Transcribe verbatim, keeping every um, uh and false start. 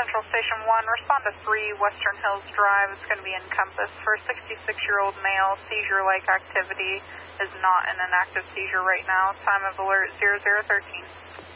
Central Station one, respond to three Western Hills Drive. It's going to be in Compass for a sixty-six-year-old male. Seizure-like activity, is not in an active seizure right now. Time of alert zero zero one three.